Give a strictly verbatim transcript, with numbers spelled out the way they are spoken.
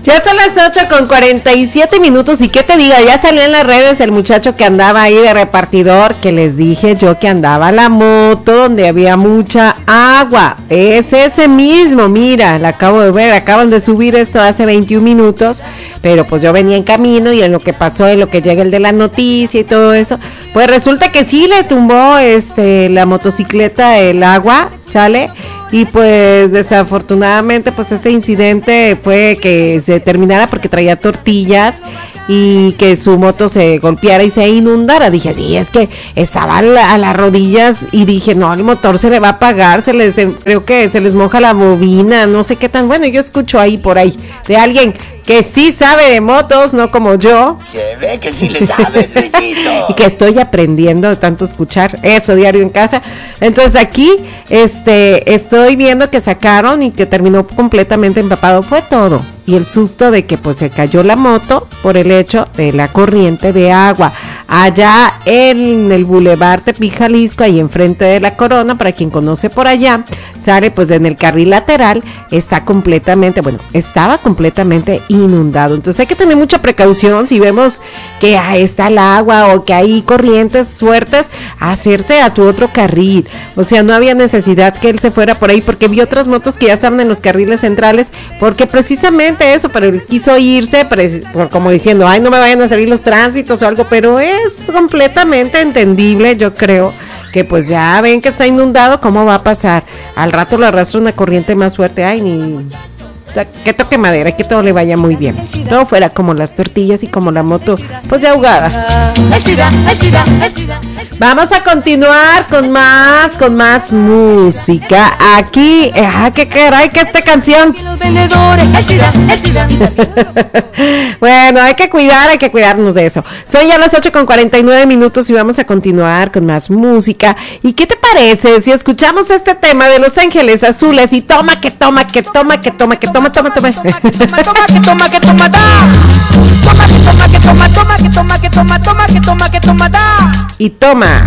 Ya son las ocho con cuarenta y siete minutos y qué te digo, ya salió en las redes el muchacho que andaba ahí de repartidor, que les dije yo que andaba la moto donde había mucha agua. Es ese mismo, mira, la acabo de ver, acaban de subir esto hace veintiún minutos, pero pues yo venía en camino y en lo que pasó, en lo que llega el de la noticia y todo eso, pues resulta que sí le tumbó este la motocicleta el agua, sale. Y pues desafortunadamente pues este incidente fue que se terminara porque traía tortillas y que su moto se golpeara y se inundara. Dije, sí, es que estaba a, la, a las rodillas y dije, no, el motor se le va a apagar, se les, creo que se les moja la bobina, no sé qué tan, bueno, yo escucho ahí por ahí de alguien que sí sabe de motos, no como yo. Se ve que sí le sabe, Luisito. Y que estoy aprendiendo de tanto escuchar eso diario en casa. Entonces aquí, este, estoy viendo que sacaron y que terminó completamente empapado, fue todo. Y el susto de que pues se cayó la moto por el hecho de la corriente de agua. Allá en el Boulevard Tepic, Jalisco, ahí enfrente de la Corona, para quien conoce por allá, sale pues en el carril lateral, está completamente, bueno, estaba completamente inundado. Entonces hay que tener mucha precaución si vemos que ahí está el agua o que hay corrientes fuertes, hacerte a tu otro carril. O sea, no había necesidad que él se fuera por ahí porque vi otras motos que ya estaban en los carriles centrales, porque precisamente eso, pero él quiso irse, como diciendo, ay, no me vayan a salir los tránsitos o algo, pero es completamente entendible, yo creo, que pues ya ven que está inundado, ¿cómo va a pasar? Al rato le arrastra una corriente más fuerte, ay, ni... que toque madera y que todo le vaya muy bien. No fuera como las tortillas y como la moto, pues ya ahogada. Vamos a continuar con más, con más música. Aquí, ah, qué caray, que esta canción. Bueno, hay que cuidar, hay que cuidarnos de eso. Son ya las ocho con cuarenta y nueve minutos y vamos a continuar con más música. ¿Y qué te parece si escuchamos este tema de Los Ángeles Azules y toma, que toma, que toma, que toma, que toma, toma, toma, toma, toma, que toma, que toma, da. Toma, que toma, que toma, toma, que toma, que toma, toma, que toma, que toma, da. Y toma.